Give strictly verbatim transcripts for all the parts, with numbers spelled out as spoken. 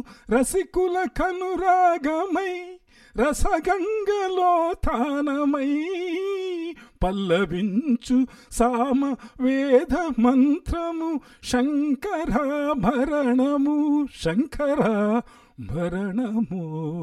రసికుల కనురాగమై రసగంగలో తానమై పల్లవించు సామ వేద మంత్రము శంకరాభరణము శంకరాభరణము.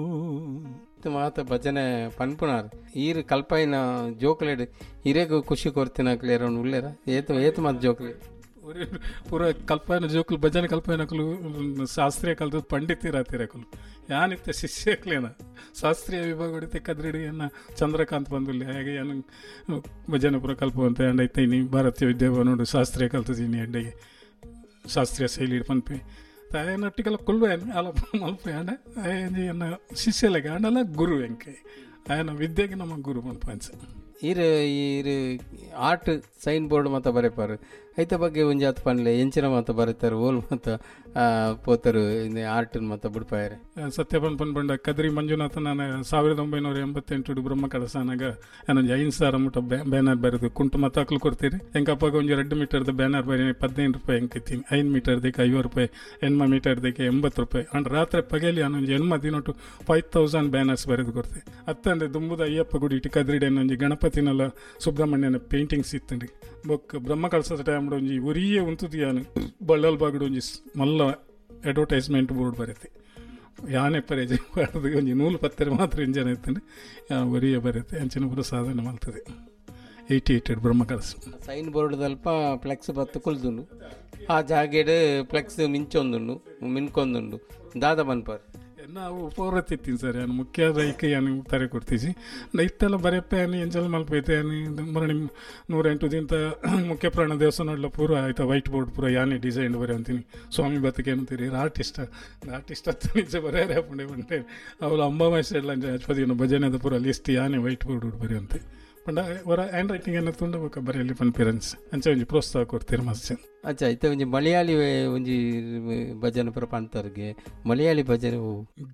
ಮಾತ ಭಜನೆ ಪನ್ಪುನಾರ್ ಈರು ಕಲ್ಪೈನ ಜೋಕ್ಲೇಡ್ ಹಿರೇಗ ಖುಷಿ ಕೊರ್ತಿನ ಕ್ಲಿಯರ್ ಉಳ್ಳೇರ ಏತು ಏತು ಮಾತು ಜೋಕ್ಲೇಡ್ ಪೂರ ಕಲ್ಪೈನ ಜೋಕ್ಲು ಭಜನೆ ಕಲ್ಪೈನಕಲು ಶಾಸ್ತ್ರೀಯ ಕಲ್ತು ಪಂಡಿತಿರಾತಿರಕಲು ಯಾನಿತ್ತ ಶಿಷ್ಯಕ್ಲೇನ ಶಾಸ್ತ್ರೀಯ ವಿಭಾಗ ಹೊಡಿತೆ ಕದ್ರಿಡಿ ಅನ್ನ ಚಂದ್ರಕಾಂತ್ ಬಂದುಲ್ಲಿ ಹಾಗೆ ಏನು ಭಜನೆ ಪೂರ ಕಲ್ಪುವಂತ ಅಂಡೈತೈನಿ ಭಾರತೀಯ ವಿದ್ಯಾಭವನ ನೋಡು ಶಾಸ್ತ್ರೀಯ ಕಲ್ತಿದ್ದೀನಿ ಅಂಡೆಗೆ ಶಾಸ್ತ್ರೀಯ ಶೈಲಿ ಪನ್ಪೆ ನಟ್ಟಿಗೆಲ್ಲ ಕೊಲ್ವೇನು ಅಲ್ಲ ಮಲ್ಪೆ ಆಂಡ ಅನ್ನ ಶಿಷ್ಯಲೆಗೆ ಆಂಡಲ್ಲ ಗುರು ಎಂಕೆ ఆయన ವಿದ್ಯೆಗೆ ನಮ್ಮ ಗುರು ಮಲ್ಪ ಅನ್ಸ ಈರು ಈರು ಆರ್ಟ್ ಸೈನ್ ಬೋರ್ಡ್ ಮಾತ ಬರೆಪಾರು ಐತ ಬಗ್ಗೆ ಒಂಜಿ ಹತ್ತು ಪನ್ಲೆ ಎಂಚಿನ ಮಾತ ಬರೀತಾರೆ ಓಲ್ ಮಾತ ಪೋತರು ಆರ್ಟ್ ಮಾತ ಬಿಡ್ಪಾಯರೆ ಸತ್ಯಪನ್ ಪನ್ ಬಂಡ ಕದ್ರಿ ಮಂಜುನಾಥ ನಾನು ಸಾವಿರದ ಒಂಬೈನೂರ ಎಂಬತ್ತೆಂಟು ಬ್ರಹ್ಮ ಕಳಸನಾಗ ಏನೊಂದು ಐದು ಸಾವಿರ ಮುಟ್ಟ ಬ್ಯಾನರ್ ಬರೆದು ಕುಂಟು ಮತ ಹಾಕ್ಲು ಕೊಡ್ತೀರಿ ಹೆಂಗಪ್ಪಾಗ ಒಂದು ಎರಡು ಮೀಟರ್ದ ಬ್ಯಾನರ್ ಬರೀ ಹದಿನೈದು ರೂಪಾಯಿ ಹೆಂಗಿತ್ತೀನಿ ಐದು ಮೀಟರ್ದಕ್ಕೆ ಐವತ್ತು ರೂಪಾಯಿ ಎಣ್ಮ ಮೀಟರ್ದಕ್ಕೆ ಎಂಬತ್ತು ರೂಪಾಯಿ ಅಂಡ್ ರಾತ್ರಿ ಪಗಲಿ ಅನ್ನೊಂದು ಎಣ್ಮ ದಿನೊಟ್ಟು ಫೈವ್ ತೌಸಂಡ್ ಬ್ಯಾನರ್ಸ್ ಬರೆದು ಕೊಡ್ತೀವಿ ಅತ್ತಂದ್ರೆ ದುಂಬುದ ಅಯ್ಯಪ್ಪ ಗುಡಿ ಇಟ್ಟು ಕದ್ರಿಡೆ ಅನ್ನೊಂದು ಗಣಪತಿನೆಲ್ಲ ಸುಬ್ರಹ್ಮಣ್ಯನ ಪೇಂಟಿಂಗ್ಸ್ ಇತ್ತಂಡಿ ಬೊಕ್ಕ ಬ್ರಹ್ಮ ಕಳಸದ ಟೈಮ್ ಒಂಜಿ ಒರಿಯೇ ಉಂತುದು ಯಾನು ಬಳ್ಳಲ್ ಬಾಗಡು ಒಂಜಿ ಮಲ್ಲ ಅಡ್ವರ್ಟೈಸ್ಮೆಂಟ್ ಬೋರ್ಡ್ ಬರುತ್ತೆ ಯಾನೆ ಪರೇಜೆ ಮಾಡಿದ ಒಂಜಿ ನೂಲು ಪತ್ತರ ಮಾತ್ರ ಇಂಜನ ಇತ್ತಂದ್ರೆ ಒರಿಯೇ ಬರುತ್ತೆ ಅಂಚಿನ ಪೂರ ಸಾಧನೆ ಮಾಡ್ತದೆ ಏಯ್ಟಿ ಏಯ್ಟೆಡ್ ಬ್ರಹ್ಮ ಕಳಸ ಸೈನ್ ಬೋರ್ಡ್ ದಲ್ಪ ಫ್ಲೆಕ್ಸ್ ಬತ್ತು ಕುಲ್ದುಂಡು ಆ ಜಾಗೆಡ್ ಫ್ಲೆಕ್ಸ್ ಮಿಂಚೊಂದುಂಡು ಮಿನ್ಕೊಂದುಂಡು ದಾದ ಬನ್ಪಾರ್ ನಾವು ಉಪವೃತ್ತಿತ್ತೀನಿ ಸರ್ ನಾನು ಮುಖ್ಯ ರೈಕೆ ಏನು ತಾರೆ ಕೊಡ್ತೀಸಿ ಇತ್ತೆಲ್ಲ ಬರೆಯಪ್ಪ ಏನು ಎಂಜಲ್ ಮಲ್ಪೈತೆ ಮರಣಿ ನೂರೆಂಟು ದಿನ ಮುಖ್ಯ ಪ್ರಾಣ ದೇವಸ್ಥಾನ ಪೂರ ಆಯ್ತಾ ವೈಟ್ ಬೋರ್ಡ್ ಪೂರ ಯಾನೇ ಡಿಸೈನ್ ಬರೀ ಅಂತೀನಿ ಸ್ವಾಮಿ ಬತ್ತಕ್ಕೆ ಏನಂತೀರಿ ಆರ್ಟಿಸ್ಟ್ ಆರ್ಟಿಸ್ಟ್ ಹತ್ತು ನಿಜ ಬರೆಯಾರೆ ಪುಂಡೆ ಬಂಡೆ ಅವಳು ಅಂಬಾಮಾಶ್ ಎಲ್ಲ ಅಜ್ಪದಿನ ಭಜನೆದ ಪೂರ ಲಿಸ್ಟ್ ಯಾನೇ ವೈಟ್ ಬೋರ್ಡ್ ಬರೀ ಅಂತ ಪಂಡ ಅವರ ಹ್ಯಾಂಡ್ ರೈಟಿಂಗ್ ಏನೋ ತುಂಡ ಬೇಕಾ ಬರೆಯಲಿ ಪನ್ ಪೇರೆಂಟ್ಸ್ ಅಂಚೆ ಒಂಜಿ ಪ್ರೋತ್ಸಾಹ ಕೊಡ್ತೀರಿ ಮಸ್ತ್ ಚಂದ. ಅಚ್ಚ ಐತೆ ಒಂಜಿ ಮಲಯಾಳಿ ಒಂಜಿ ಭಜನೆ ಪೂರ ಪಂತರ್ಗೆ ಮಲಯಾಳಿ ಭಜನೆ